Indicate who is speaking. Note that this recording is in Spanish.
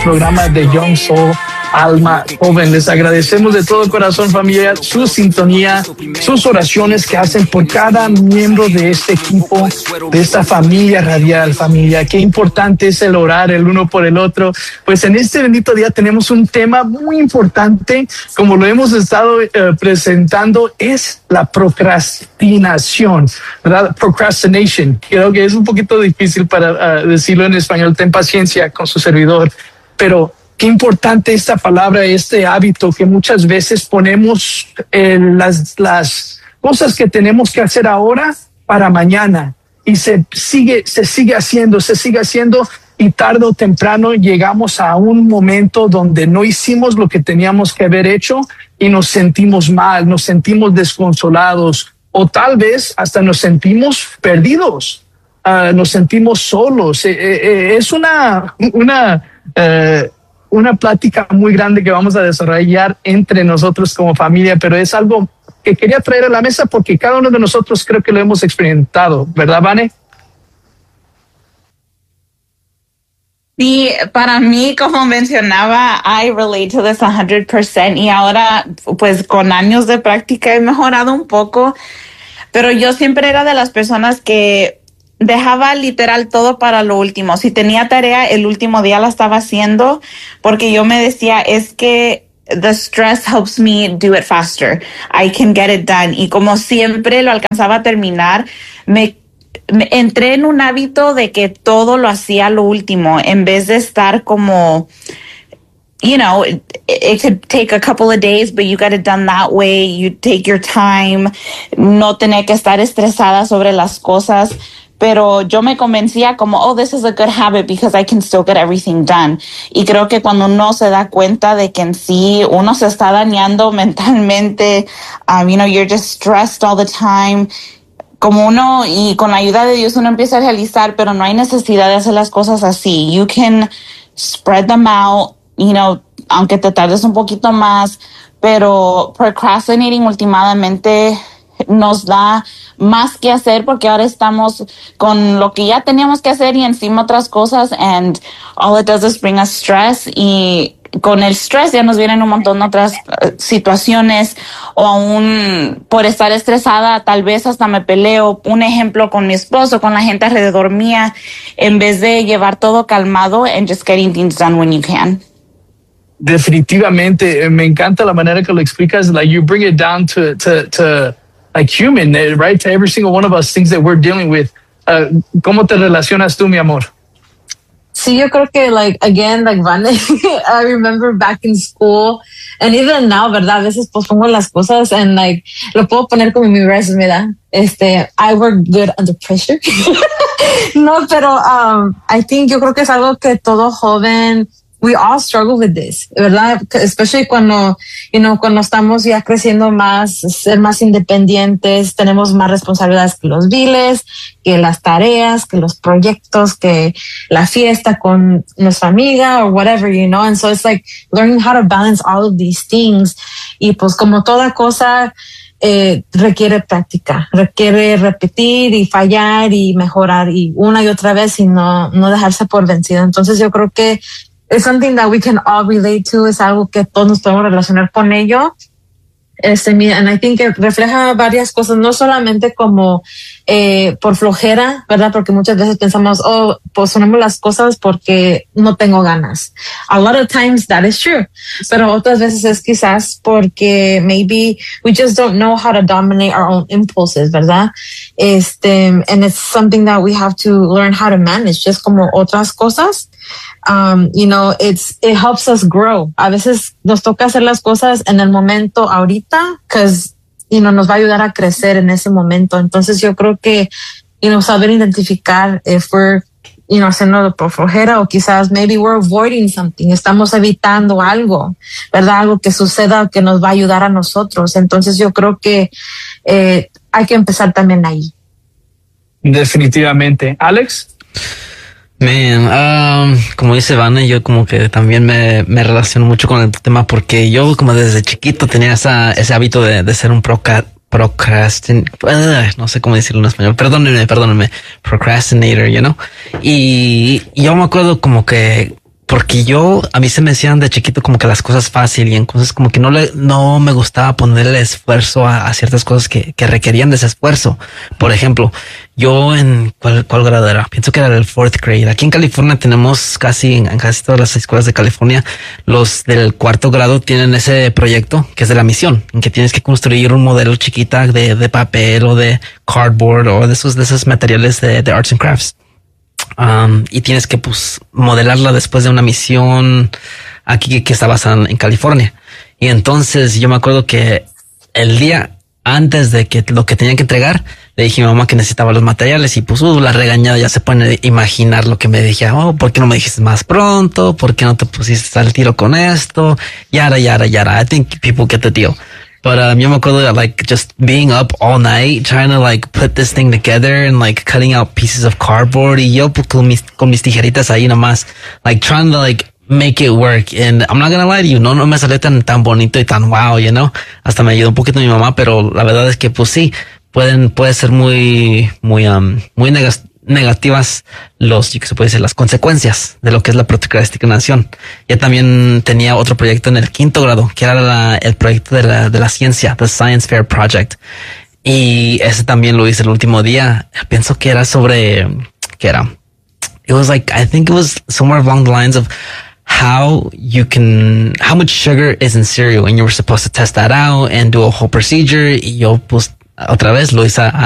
Speaker 1: programa de Young Soul, Alma Joven. Les agradecemos de todo corazón, familia, su sintonía, sus oraciones que hacen por cada miembro de este equipo, de esta familia radial, familia. Qué importante es el orar el uno por el otro. Pues en este bendito día tenemos un tema muy importante, como lo hemos estado presentando, es la procrastinación, ¿verdad? Procrastination. Creo que es un poquito difícil para decirlo en español. Ten paciencia con su servidor, pero qué importante esta palabra, este hábito que muchas veces ponemos las cosas que tenemos que hacer ahora para mañana y se sigue haciendo y tarde o temprano llegamos a un momento donde no hicimos lo que teníamos que haber hecho y nos sentimos mal, nos sentimos desconsolados o tal vez hasta nos sentimos perdidos, nos sentimos solos. Es una plática muy grande que vamos a desarrollar entre nosotros como familia, pero es algo que quería traer a la mesa porque cada uno de nosotros creo que lo hemos experimentado, ¿verdad, Vane?
Speaker 2: Sí, para mí, como mencionaba, I relate to this 100%, y ahora, pues, con años de práctica he mejorado un poco, pero yo siempre era de las personas que dejaba literal todo para lo último. Si tenía tarea, el último día la estaba haciendo, porque yo me decía, es que the stress helps me do it faster. I can get it done. Y como siempre lo alcanzaba a terminar, me entré en un hábito de que todo lo hacía a lo último, en vez de estar como, you know, it could take a couple of days, but you got it done that way. You take your time, no tener que estar estresada sobre las cosas. Pero yo me convencía como, oh, this is a good habit because I can still get everything done. Y creo que cuando uno se da cuenta de que en sí uno se está dañando mentalmente, you know, you're just stressed all the time, como uno, y con la ayuda de Dios uno empieza a realizar, pero no hay necesidad de hacer las cosas así. You can spread them out, you know, aunque te tardes un poquito más, pero procrastinating últimamente nos da más que hacer porque ahora estamos con lo que ya teníamos que hacer y encima otras cosas, and all it does is bring us stress, y con el stress ya nos vienen un montón de otras situaciones, o aún por estar estresada tal vez hasta me peleo, un ejemplo, con mi esposo, con la gente alrededor mía, en vez de llevar todo calmado and just getting things done when you can.
Speaker 1: Definitivamente, me encanta la manera que lo explicas, like you bring it down to like human, right? To every single one of us, things that we're dealing with. ¿Cómo te relacionas tú, mi amor?
Speaker 3: Sí, yo creo que, like, again, like, Vane, I remember back in school, and even now, ¿verdad? A veces pospongo las cosas, and, like, lo puedo poner como en mi resume, ¿verdad? I work good under pressure. No, pero, I think yo creo que es algo que todo joven, we all struggle with this, ¿verdad? Especially cuando, you know, cuando estamos ya creciendo más, ser más independientes, tenemos más responsabilidades que los biles, que las tareas, que los proyectos, que la fiesta con nuestra amiga or whatever, you know? And so it's like learning how to balance all of these things. Y pues como toda cosa, requiere práctica, requiere repetir y fallar y mejorar y una y otra vez y no dejarse por vencido. Entonces yo creo que it's something that we can all relate to, es algo que todos nos podemos relacionar con ello. And I think que refleja varias cosas, no solamente como por flojera, ¿verdad? Porque muchas veces pensamos, oh, posponemos las cosas porque no tengo ganas. A lot of times that is true. Pero otras veces es quizás porque maybe we just don't know how to dominate our own impulses, ¿verdad? And it's something that we have to learn how to manage, just como otras cosas. You know, it helps us grow. A veces nos toca hacer las cosas en el momento ahorita, because, you know, nos va a ayudar a crecer en ese momento. Entonces yo creo que, you know, saber identificar if we're, you know, haciendo por flojera o quizás maybe we're avoiding something, estamos evitando algo, ¿verdad? Algo que suceda o que nos va a ayudar a nosotros. Entonces yo creo que hay que empezar también ahí.
Speaker 1: Definitivamente. Alex?
Speaker 4: Man, como dice Vane, yo como que también me relaciono mucho con el tema porque yo como desde chiquito tenía ese hábito de ser un no sé cómo decirlo en español, perdónenme, procrastinator, you know, y yo me acuerdo como que porque a mí se me decían de chiquito como que las cosas fácil y entonces como que no me gustaba ponerle esfuerzo a ciertas cosas que requerían de ese esfuerzo. Por ejemplo, yo en ¿cuál grado era? Pienso que era el 4th grade. Aquí en California tenemos en casi todas las escuelas de California, los del 4º grado tienen ese proyecto que es de la misión, en que tienes que construir un modelo chiquita de papel o de cardboard o de esos materiales de arts and crafts. Y tienes que pues modelarla después de una misión aquí que está basada en California. Y entonces yo me acuerdo que el día antes de que lo que tenía que entregar, le dije a mi mamá que necesitaba los materiales y pues la regañada ya se puede imaginar lo que me dije. Oh, ¿por qué no me dijiste más pronto? ¿Por qué no te pusiste al tiro con esto? Yara. I think people get the deal. But yo me acuerdo de like just being up all night trying to like put this thing together and like cutting out pieces of cardboard y yo pues, con mis tijeritas ahí nomás like trying to like make it work. And I'm not gonna lie to you, no me salió tan bonito y tan wow, you know. Hasta me ayudó un poquito mi mamá, pero la verdad es que pues sí, puede ser muy negativas se puede decir, las consecuencias de lo que es la procrastinación. Ya también tenía otro proyecto en el 5º grado, que era el proyecto de la ciencia, the Science Fair Project. Y ese también lo hice el último día. Pienso que era sobre, ¿qué era? It was like, I think it was somewhere along the lines of how much sugar is in cereal, and you were supposed to test that out and do a whole procedure. Y yo pues otra vez lo hice